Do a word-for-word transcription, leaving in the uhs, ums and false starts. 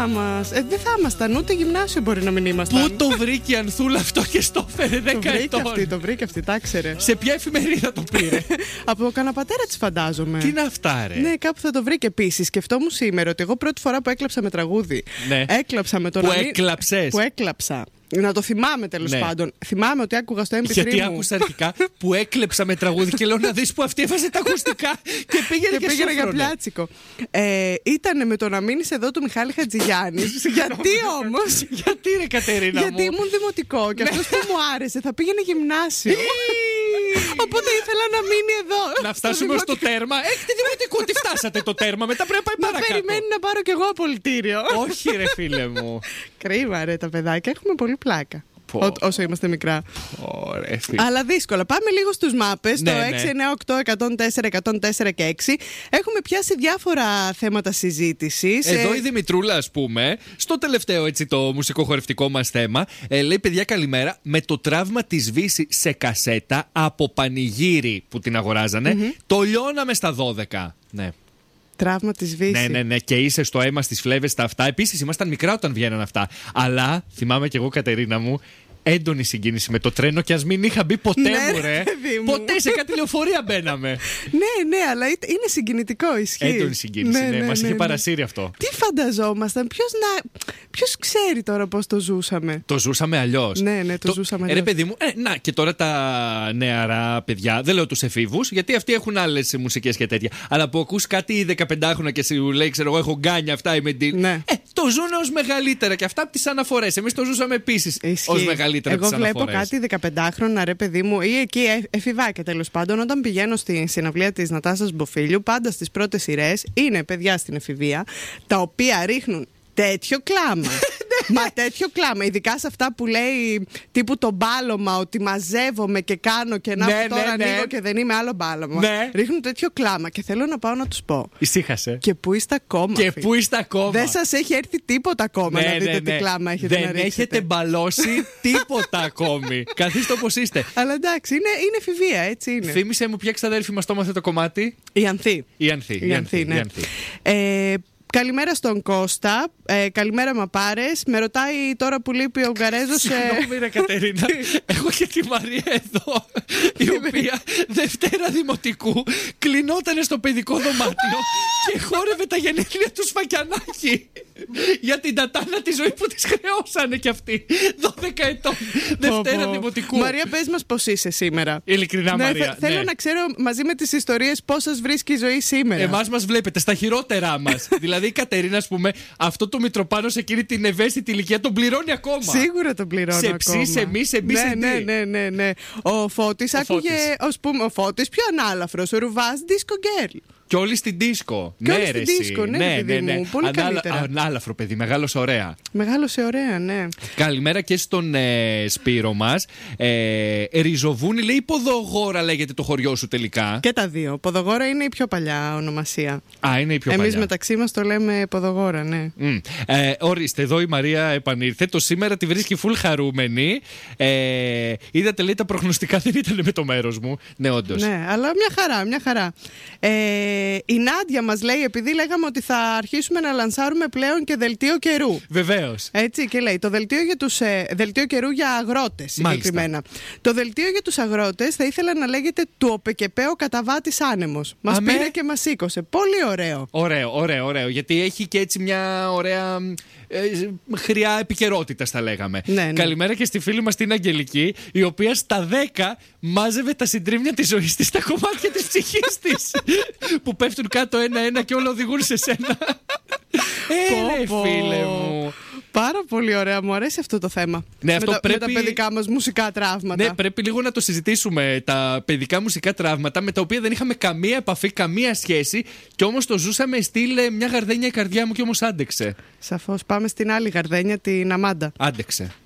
όνομά μας. Ε, δεν θα ήμασταν, ούτε γυμνάσιο μπορεί να μην ήμασταν. Πού το βρήκε η Ανθούλα αυτό και στο έφερε δέκα ετών. Το βρήκε αυτή, το βρήκε αυτή, τα ξέρε. Σε ποια εφημερίδα το πήρε? Από καναπατέρα της φαντάζομαι. Τι είναι αυτά, ρε? Ναι, κάπου θα το βρήκε. Επίσης, σκεφτόμουν σήμερα ότι εγώ πρώτη φορά που έκλαψα με τραγούδι. Ναι. Έκλαψα με τον Που Αμί... έκλαψες. Που έκλαψα. Να το θυμάμαι τέλος Ναι. πάντων. Θυμάμαι ότι άκουγα στο εμ πι θρι Γιατί μου. άκουσα αρχικά που έκλεψα με τραγούδι και λέω να δεις που αυτή έβαζε τα ακουστικά και πήγαινε και, Και πήγαινα για σόφρονε. πλάτσικο. Ε, ήτανε με το να μείνεις εδώ του Μιχάλη Χατζηγιάννη. Γιατί όμως? Γιατί ρε Κατερίνα μου? Γιατί ήμουν δημοτικό και αυτός που μου άρεσε θα πήγαινε γυμνάσιο. Οπότε ήθελα να μείνει εδώ. Να φτάσουμε στο τέρμα. Έχετε δημοτικό, τι φτάσατε το τέρμα, μετά πρέπει να πάει Μα παρακάτω. περιμένει να πάρω κι εγώ απολυτήριο. Όχι ρε φίλε μου. Κρίμα ρε τα παιδάκια, έχουμε πολύ πλάκα. Ό, όσο είμαστε μικρά. Ωραία, φίλε. Αλλά δύσκολα. Πάμε λίγο στους μάπες. Ναι, Το ναι. έξι εννιά οκτώ εκατόν τέσσερα εκατόν τέσσερα και έξι. Έχουμε πιάσει διάφορα θέματα συζήτησης. Εδώ Ε, η Δημητρούλα, ας πούμε, στο τελευταίο έτσι το μουσικοχορευτικό μας θέμα, ε, λέει: παιδιά, καλημέρα. Με το τραύμα της Βύση σε κασέτα από πανηγύρι που την αγοράζανε, Mm-hmm. το λιώναμε στα δώδεκα. Ναι. Τραύμα της Βύση. Ναι, ναι, ναι. Και είσαι στο αίμα, στις φλέβες, στα αυτά. Επίσης, ήμασταν μικρά όταν βγαίναν αυτά. Αλλά θυμάμαι κι εγώ, Κατερίνα μου, έντονη συγκίνηση με το τρένο και ας μην είχα μπει ποτέ Ναι, μου, ρε. παιδί μου. Ποτέ σε κάτι λεωφορεία μπαίναμε. Ναι, ναι, αλλά είναι συγκινητικό, ισχύει. Έντονη συγκίνηση, ναι. Μας είχε παρασύρει αυτό. Τι φανταζόμασταν, ποιος, να... ποιος ξέρει τώρα πώς το ζούσαμε. Το ζούσαμε αλλιώς. Ναι, ναι, το, ζούσαμε Ε, αλλιώς. ρε παιδί μου, ε, να και τώρα τα νεαρά παιδιά, δεν λέω τους εφήβους, γιατί αυτοί έχουν άλλες μουσικές και τέτοια. Αλλά που ακούς κάτι δεκαπεντάχρονα και σου λέει, ξέρω εγώ, έχω γκάνια, αυτά είμαι deal. Ναι. Ε, το ζουν ως μεγαλύτερα και αυτά από τις αναφορές. Εμείς το ζούσαμε επίσης ως μεγαλύτερα. Εγώ βλέπω κάτι δεκαπεντάχρονα, ρε παιδί μου, ή εκεί ε, εφηβάκια τέλος πάντων, όταν πηγαίνω στη συναυλία της Νατάσας Μποφίλιου, πάντα στις πρώτες σειρές είναι παιδιά στην εφηβεία, τα οποία ρίχνουν τέτοιο κλάμα. Μα τέτοιο κλάμα, ειδικά σε αυτά που λέει τύπου το μπάλωμα, ότι μαζεύομαι και κάνω και να Ναι, ναι, τώρα ναι, ναι. ανοίγω και δεν είμαι άλλο μπάλωμα. Ναι. Ρίχνουν τέτοιο κλάμα και θέλω να πάω να τους πω. Ησύχασε. Και πού είστε ακόμα? Και φίλοι? πού είστε ακόμα? Δεν σας έχει έρθει τίποτα ακόμα Ναι, να δείτε ναι, ναι. τι κλάμα έχετε Δεν να ρίξετε. έχετε μπαλώσει τίποτα ακόμη. Καθίστε όπως είστε. Αλλά εντάξει, είναι, είναι εφηβεία, έτσι είναι. Θύμισε μου ποια ξαδέρφη μας το έμαθε το κομμάτι. Η Ανθή. Η Ανθή. Η Ανθή, ναι. Ε, καλημέρα στον Κώστα. Ε, καλημέρα Μαπάρες. Με ρωτάει τώρα που λείπει ο Ουγγαρέζος. Ε... Συγγνώμη ρε Κατερίνα, έχω και τη Μαρία εδώ, η οποία Δευτέρα Δημοτικού κλεινότανε στο παιδικό δωμάτιο και χόρευε τα γενέθλια του Σφακιανάκη για την τατάνα τη ζωή που της χρεώσανε κι αυτοί. δώδεκα ετών, Δευτέρα Πω, πω. Δημοτικού. Μαρία, πες μας πώς είσαι σήμερα. Ειλικρινά, Ναι, Μαρία. θε- θέλω ναι. να ξέρω μαζί με τις ιστορίες πώς σας βρίσκει η ζωή σήμερα. Εμάς μας βλέπετε στα χειρότερά μας. Δηλαδή η Κατερίνα, ας πούμε, αυτό το Μητροπάνο σε εκείνη την ευαίσθητη ηλικία τον πληρώνει ακόμα. Σίγουρα τον πληρώνω Σε ακόμα. ψή, σε μη, σε μπι, ναι, σε ναι, τι. ναι, ναι, ναι. Ο Φώτης Ο άκουγε, Φώτης. ως πούμε, ο Φώτης πιο ανάλαφρος, ο Ρουβάς disco girl. Και όλοι στην δίσκο. Και όλοι Ναι, στην ρε, εσύ. δίσκο, ναι, παιδί μου, πολύ καλύτερα. Ανάλαφρο παιδί, μεγάλος ωραία. Μεγάλωσε ωραία, ναι. Καλημέρα και στον ε, Σπύρο μας. Ε, Ριζοβούνι λέει, Ποδογόρα λέγεται το χωριό σου τελικά. Και τα δύο. Ποδογόρα είναι η πιο παλιά ονομασία. Α, είναι η πιο Εμείς παλιά. μεταξύ μας το λέμε Ποδογόρα, ναι. Mm. Ε, ορίστε, εδώ η Μαρία επανήρθε. Το σήμερα τη βρίσκει full χαρούμενη. Ε, είδατε, λέει, τα προγνωστικά δεν ήταν με το μέρος μου. Ναι, όντως. Ναι, αλλά μια χαρά, μια χαρά. Ε, η Νάντια μας λέει, επειδή λέγαμε ότι θα αρχίσουμε να λανσάρουμε πλέον και δελτίο καιρού. Βεβαίως. Έτσι και λέει, το δελτίο, για τους, ε, δελτίο καιρού για αγρότες συγκεκριμένα. Το δελτίο για τους αγρότες θα ήθελα να λέγεται του οπεκεπαίο καταβάτης άνεμος. Μας Αμέ. πήρε και μας σήκωσε. Πολύ ωραίο. Ωραίο, ωραίο, ωραίο. Γιατί έχει και έτσι μια ωραία ε, χρειά επικαιρότητα, θα λέγαμε. Ναι, ναι. Καλημέρα και στη φίλη μας την Αγγελική, η οποία στα δέκα μάζευε τα συντρίμμια της ζωής της, τα κομμάτια της ψυχής της. Που πέφτουν κάτω ένα-ένα και όλα οδηγούν σε σένα. Ε, ρε, Πω, πω. φίλε μου. Πάρα πολύ ωραία, μου αρέσει αυτό το θέμα. Ναι, αυτό με, τα, πρέπει- με τα παιδικά μας μουσικά τραύματα. Ναι, πρέπει λίγο να το συζητήσουμε. Τα παιδικά μουσικά τραύματα με τα οποία δεν είχαμε καμία επαφή, καμία σχέση και όμως το ζούσαμε στυλ ε, μια γαρδένια η καρδιά μου και όμως άντεξε. Σαφώς. Πάμε στην άλλη γαρδένια, την Αμάντα. Άντεξε.